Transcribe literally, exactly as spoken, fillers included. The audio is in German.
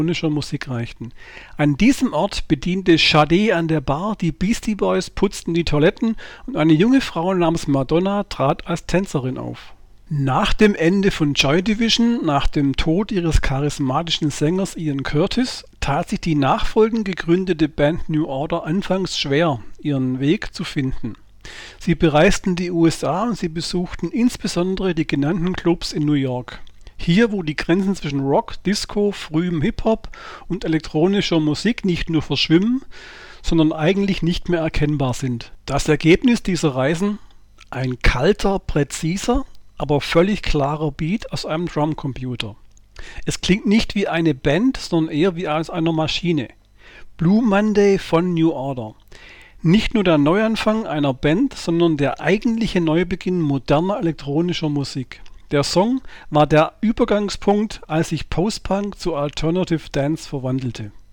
elektronischer Musik reichten. An diesem Ort bediente Sade an der Bar, die Beastie Boys putzten die Toiletten und eine junge Frau namens Madonna trat als Tänzerin auf. Nach dem Ende von Joy Division, nach dem Tod ihres charismatischen Sängers Ian Curtis, tat sich die nachfolgend gegründete Band New Order anfangs schwer, ihren Weg zu finden. Sie bereisten die U S A und sie besuchten insbesondere die genannten Clubs in New York. Hier, wo die Grenzen zwischen Rock, Disco, frühem Hip-Hop und elektronischer Musik nicht nur verschwimmen, sondern eigentlich nicht mehr erkennbar sind. Das Ergebnis dieser Reisen? Ein kalter, präziser, aber völlig klarer Beat aus einem Drumcomputer. Es klingt nicht wie eine Band, sondern eher wie aus einer Maschine. Blue Monday von New Order. Nicht nur der Neuanfang einer Band, sondern der eigentliche Neubeginn moderner elektronischer Musik. Der Song war der Übergangspunkt, als sich Post-Punk zu Alternative Dance verwandelte.